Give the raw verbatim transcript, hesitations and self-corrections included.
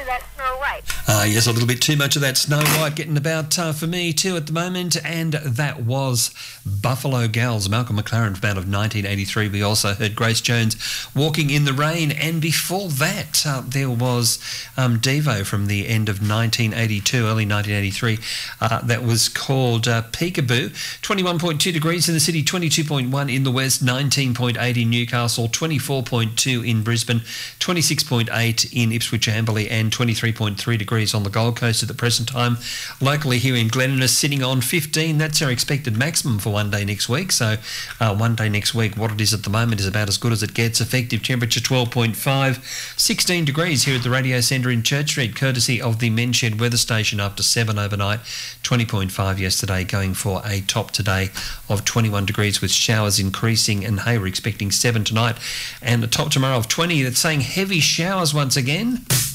of that Snow White. Uh, yes, a little bit too much of that Snow White getting about uh, for me too at the moment, and that was Buffalo Gals, Malcolm McLaren from out of nineteen eighty-three. We also heard Grace Jones, Walking in the Rain, and before that uh, there was um, Devo from the end of nineteen eighty-two, early nineteen eighty-three. Uh, that was called uh, Peekaboo. twenty-one point two degrees in the city, twenty-two point one in the west, nineteen point eight in Newcastle, twenty-four point two in Brisbane, twenty-six point eight in Ipswich Amberley, and twenty-three point three degrees on the Gold Coast at the present time. Locally here in Glen Innes, sitting on fifteen. That's our expected maximum for one day next week. So uh, one day next week, what it is at the moment is about as good as it gets. Effective temperature twelve point five, sixteen degrees here at the Radio Centre in Church Street, courtesy of the Men's Shed weather station after seven overnight. twenty point five yesterday, going for a top today of twenty-one degrees with showers increasing, and hey, we're expecting seven tonight and a top tomorrow of twenty. That's saying heavy showers once again.